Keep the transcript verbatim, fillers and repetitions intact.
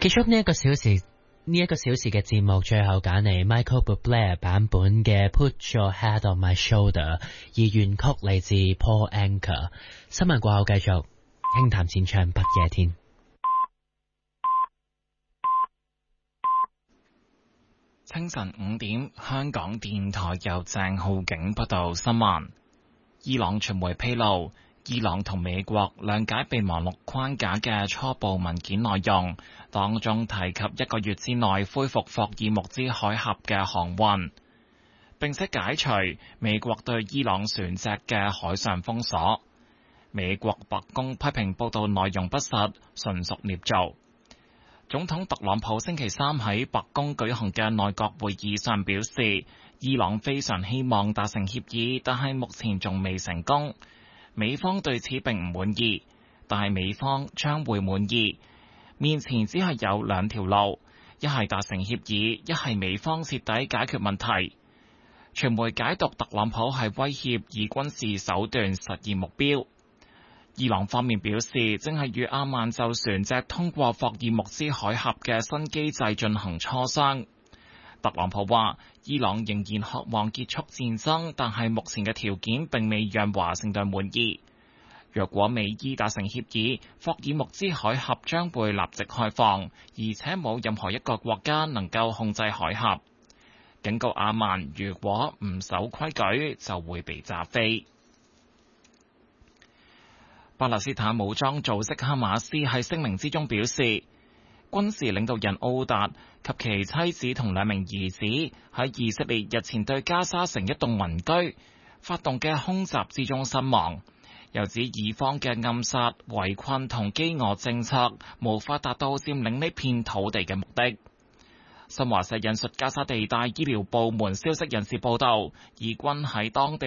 結束呢一個小時，呢一個小時嘅節目，最後揀嚟 Michael Bublé 版本嘅 Put Your Head on My Shoulder，而原曲嚟自 Paul Anka。新聞過後繼續輕談淺唱不夜天。 清晨五點，香港電台由鄭浩景報道新聞。伊朗傳媒披露，伊朗同美國諒解備忘錄框架嘅初步文件內容，當中提及一個月之內恢復霍爾木茲海峽嘅航運，並且解除美國對伊朗船隻嘅海上封鎖。美國白宮批評報道內容不實，純屬捏造。總統特朗普星期三喺白宮舉行嘅內閣會議上表示，伊朗非常希望達成協議，但係目前仲未成功。美方對此並唔滿意，但係美方將會滿意。面前只係有兩條路，一係達成協議，一係美方徹底解決問題。傳媒解讀特朗普係威脅以軍事手段實現目標。伊朗方面表示，正係與阿曼就船隻通過霍爾木茲海峽嘅新機制進行磋商。特朗普話，伊朗仍然渴望結束戰爭，但係目前嘅條件並未讓華盛頓滿意。若果美伊達成協議，霍爾木茲海峽將會立即開放，而且冇任何一個國家能夠控制海峽。警告阿曼，如果唔守規矩，就會被炸飛。巴勒斯坦武裝組織哈馬斯喺聲明之中表示，軍事領導人奧達及其妻子同兩名兒子喺以色列日前對加沙城一棟民居發動嘅空襲之中身亡，又指以方嘅暗殺、圍困同飢餓政策無法達到佔領呢片土地嘅目的。新華社引述加沙地帶醫療部門消息人士報道，以軍喺當地